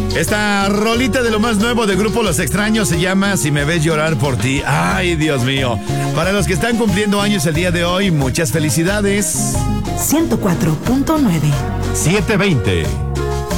Esta rolita de lo más nuevo de Grupo Los Extraños se llama Si me ves llorar por ti. Ay, Dios mío. Para los que están cumpliendo años el día de hoy, muchas felicidades. 104.9 720.